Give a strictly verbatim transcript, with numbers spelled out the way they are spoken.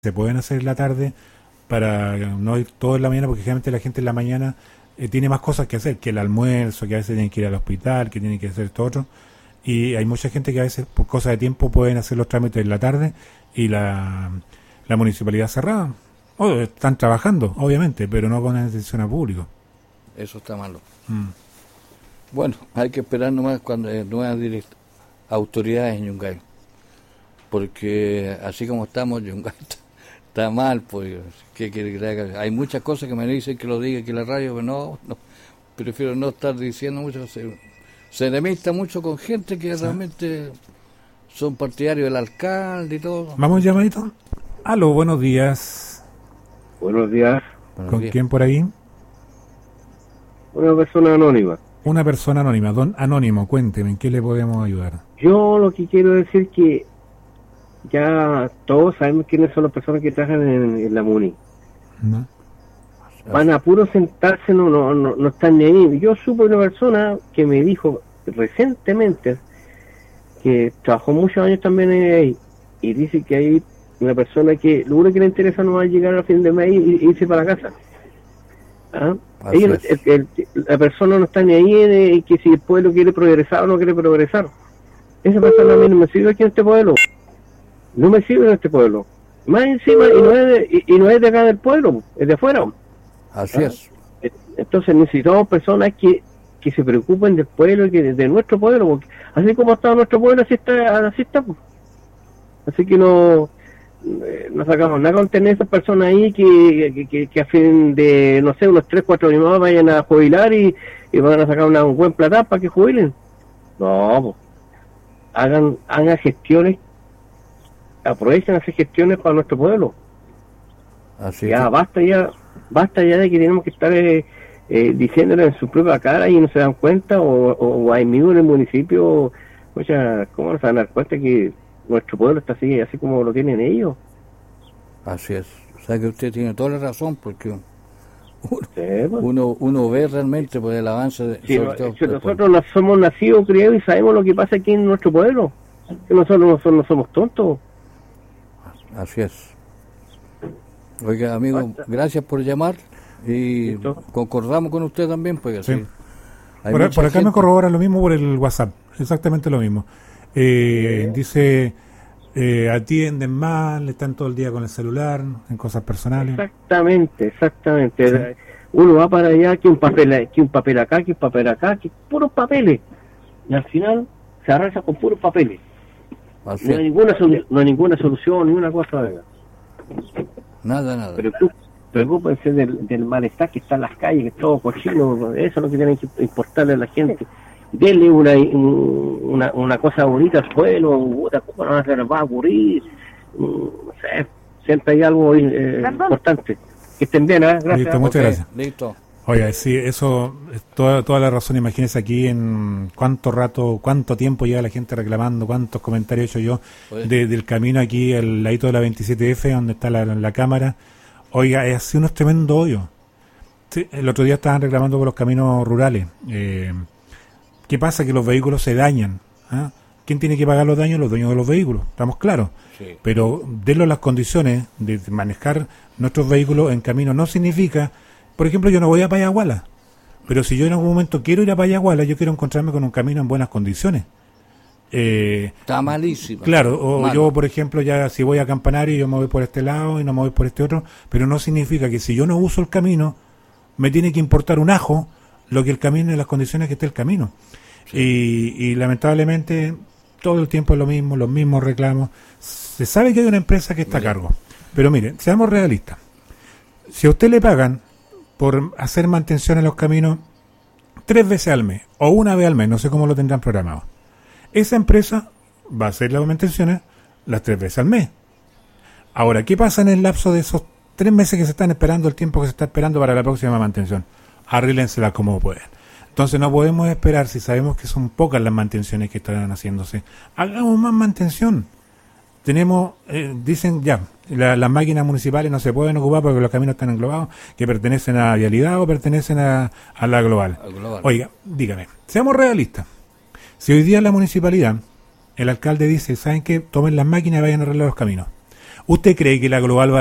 se pueden hacer en la tarde para no ir todo en la mañana, porque generalmente la gente en la mañana eh, tiene más cosas que hacer, que el almuerzo, que a veces tienen que ir al hospital, que tienen que hacer esto otro, y hay mucha gente que a veces por cosas de tiempo pueden hacer los trámites en la tarde y la, la municipalidad cerrada. O están trabajando, obviamente, pero no con atención al público. Eso está malo. Mm. Bueno, hay que esperar nomás cuando eh, nuevas direct- autoridades en Yungay. Porque así como estamos, Yungay está, está mal, pues. ¿Qué quiere que le haga? Hay muchas cosas que me dicen que lo diga aquí en la radio, pero no, no prefiero no estar diciendo mucho. Se, se enemista mucho con gente que ¿sí? realmente son partidarios del alcalde y todo. Vamos, llamadito. Aló, buenos días. Buenos días. ¿Con días. quién por ahí? Una persona anónima. Una persona anónima. Don Anónimo, cuénteme, ¿en qué le podemos ayudar? Yo lo que quiero decir que ya todos sabemos quiénes son las personas que trabajan en, en la MUNI. ¿No? Van a puro sentarse, no, no, no, no están ni ahí. Yo supe una persona que me dijo recientemente que trabajó muchos años también ahí y dice que hay una persona que lo único que le interesa no va a llegar al fin de mes y irse para casa. ¿Ah? Ellos, el, el, la persona no está ni ahí en, en que si el pueblo quiere progresar o no quiere progresar. Esa persona a mí no me sirve aquí en este pueblo. No me sirve en este pueblo. Más encima, y no es de, y, y no es de acá del pueblo, es de afuera. Así es. Entonces necesitamos personas que, que se preocupen del pueblo y que de, de nuestro pueblo, porque así como ha estado nuestro pueblo, así está, así está. Pues. Así que no, eh, no sacamos nada con tener esas personas ahí que, que, que, que a fin de, no sé, unos tres, cuatro años más vayan a jubilar y, y van a sacar una, un buen plata para que jubilen. No, pues. Hagan, hagan gestiones, aprovechen hacer gestiones para nuestro pueblo. Así ya, que... basta ya, basta ya de que tenemos que estar eh, eh, diciéndole en su propia cara y no se dan cuenta, o, o, o ahí mismo en el municipio, o sea, ¿cómo no se van a dar cuenta que nuestro pueblo está así, así como lo tienen ellos? Así es, o sea que usted tiene toda la razón, porque uno, sí, pues. uno, uno ve realmente pues, el avance de... Sí, no, todo, nosotros no somos nacidos, criados y sabemos lo que pasa aquí en nuestro pueblo, que nosotros no somos, no somos tontos. Así es. Oiga, amigo, basta. Gracias por llamar y ¿listo? Concordamos con usted también, pues así. Sí. Por, por acá gente... me corrobora lo mismo por el WhatsApp, exactamente lo mismo. Eh, sí. Dice, eh, atienden mal, están todo el día con el celular, en cosas personales. Exactamente, exactamente. Sí. Uno va para allá, que un papel, que un papel acá, que un papel acá, que puros papeles. Y al final se arrasa con puros papeles. No hay, ninguna solu- no hay ninguna solución, ni una cosa de nada, nada. Pero tú, preocúpense del, del malestar que está en las calles, que es todo cochino, eso es lo que tienen que importarle a la gente. Denle una una, una cosa bonita al pueblo, ¿cómo no se les va a ocurrir? No sé, siempre hay algo eh, importante. Que estén bien, ¿eh? Gracias. Listo, muchas okay, gracias. Listo. Oiga, sí, eso es toda, toda la razón. Imagínense aquí en cuánto rato, cuánto tiempo lleva la gente reclamando, cuántos comentarios he hecho yo de, del camino aquí al ladito de la veintisiete F, donde está la, la cámara. Oiga, es así unos tremendos hoyos. Sí, el otro día estaban reclamando por los caminos rurales. Eh, ¿Qué pasa? Que los vehículos se dañan. ¿eh? ¿Quién tiene que pagar los daños? Los dueños de los vehículos, estamos claros. Sí. Pero denlo las condiciones de manejar nuestros vehículos en camino no significa... Por ejemplo, yo no voy a Payaguala, pero si yo en algún momento quiero ir a Payaguala, yo quiero encontrarme con un camino en buenas condiciones. Eh, Está malísimo. Claro, o Malo. Yo, por ejemplo, ya si voy a Campanario, yo me voy por este lado y no me voy por este otro, pero no significa que si yo no uso el camino, me tiene que importar un ajo lo que el camino y las condiciones que esté el camino. Sí. Y, y lamentablemente todo el tiempo es lo mismo, los mismos reclamos. Se sabe que hay una empresa que está Mira. a cargo, pero miren, seamos realistas. Si a usted le pagan por hacer mantención en los caminos tres veces al mes, o una vez al mes, no sé cómo lo tendrán programado. Esa empresa va a hacer las mantenciones las tres veces al mes. Ahora, ¿qué pasa en el lapso de esos tres meses que se están esperando, el tiempo que se está esperando para la próxima mantención? Arréglensela como puedan. Entonces no podemos esperar, si sabemos que son pocas las mantenciones que estarán haciéndose. Hagamos más mantención. Tenemos, eh, dicen ya, la, las máquinas municipales no se pueden ocupar porque los caminos están englobados, que pertenecen a Vialidad o pertenecen a, a la global. global. Oiga, dígame, seamos realistas. Si hoy día la municipalidad, el alcalde dice, ¿saben qué? Tomen las máquinas y vayan a arreglar los caminos. ¿Usted cree que la global va